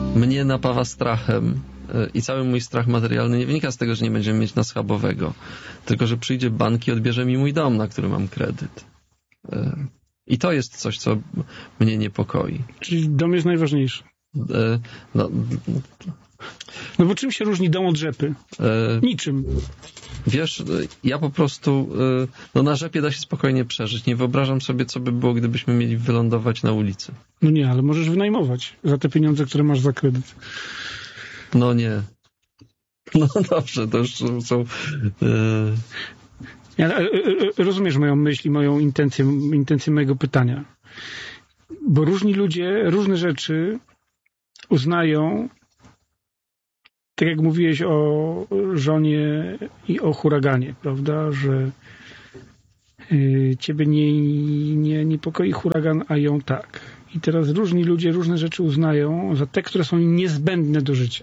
mnie napawa strachem i cały mój strach materialny nie wynika z tego, że nie będziemy mieć na schabowego, tylko że przyjdzie bank i odbierze mi mój dom, na który mam kredyt. I to jest coś, co mnie niepokoi. Czyli dom jest najważniejszy. No bo czym się różni dom od rzepy? Niczym. Wiesz, ja po prostu na rzepie da się spokojnie przeżyć. Nie wyobrażam sobie, co by było, gdybyśmy mieli wylądować na ulicy. No nie, ale możesz wynajmować za te pieniądze, które masz za kredyt. No nie. No dobrze, to już są... Rozumiesz moją myśl i moją intencję mojego pytania. Bo różni ludzie różne rzeczy uznają, tak jak mówiłeś o żonie i o huraganie, prawda, że ciebie nie niepokoi huragan, a ją tak. I teraz różni ludzie różne rzeczy uznają za te, które są im niezbędne do życia.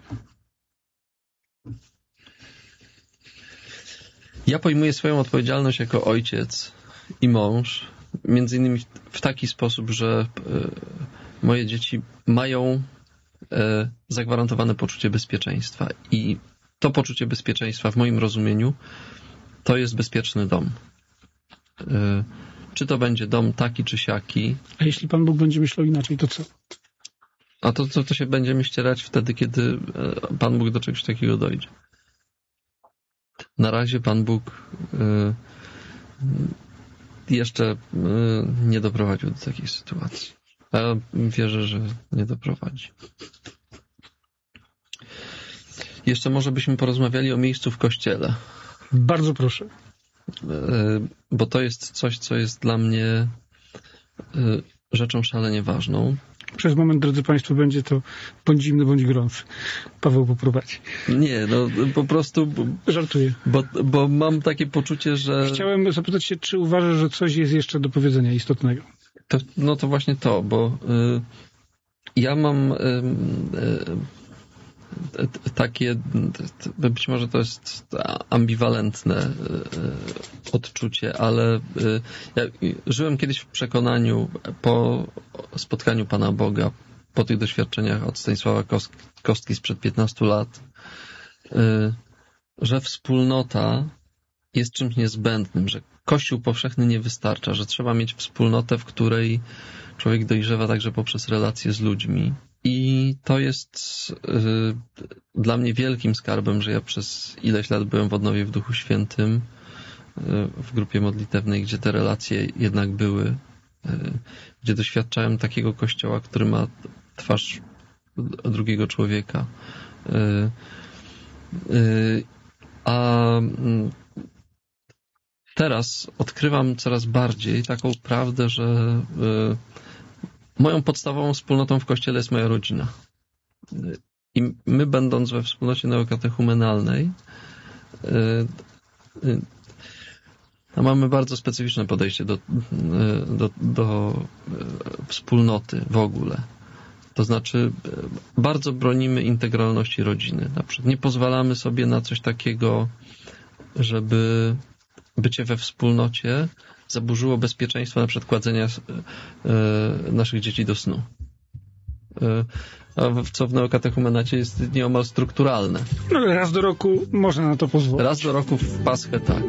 Ja pojmuję swoją odpowiedzialność jako ojciec i mąż, między innymi w taki sposób, że moje dzieci mają zagwarantowane poczucie bezpieczeństwa i to poczucie bezpieczeństwa w moim rozumieniu to jest bezpieczny dom. Czy to będzie dom taki czy siaki. A jeśli Pan Bóg będzie myślał inaczej, to co? A to się będziemy ścierać wtedy, kiedy Pan Bóg do czegoś takiego dojdzie. Na razie Pan Bóg jeszcze nie doprowadził do takiej sytuacji. A ja wierzę, że nie doprowadzi. Jeszcze może byśmy porozmawiali o miejscu w kościele. Bardzo proszę. Bo to jest coś, co jest dla mnie rzeczą szalenie ważną. Przez moment, drodzy Państwo, będzie to bądź zimny, bądź gorący. Paweł poprowadzi. Nie, po prostu... Żartuję. Bo mam takie poczucie, że... Chciałem zapytać się, czy uważasz, że coś jest jeszcze do powiedzenia istotnego? To właśnie to, bo ja mam takie, być może to jest ambiwalentne odczucie, z ja żyłem kiedyś w przekonaniu po spotkaniu Pana Boga, po tych doświadczeniach od Stanisława Kostki sprzed 15 lat, że wspólnota jest czymś niezbędnym, że Kościół powszechny nie wystarcza, że trzeba mieć wspólnotę, w której człowiek dojrzewa także poprzez relacje z ludźmi. I to jest dla mnie wielkim skarbem, że ja przez ileś lat byłem w Odnowie w Duchu Świętym, w grupie modlitewnej, gdzie te relacje jednak były, gdzie doświadczałem takiego Kościoła, który ma twarz drugiego człowieka. A teraz odkrywam coraz bardziej taką prawdę, że moją podstawową wspólnotą w Kościele jest moja rodzina. I my, będąc we wspólnocie neokatechumenalnej, mamy bardzo specyficzne podejście do wspólnoty w ogóle. To znaczy bardzo bronimy integralności rodziny. Na przykład nie pozwalamy sobie na coś takiego, żeby bycie we wspólnocie zaburzyło bezpieczeństwo na przykład kładzenia naszych dzieci do snu. Co w neokatechumenacie jest nieomal strukturalne. No, raz do roku można na to pozwolić. Raz do roku w Paschę tak.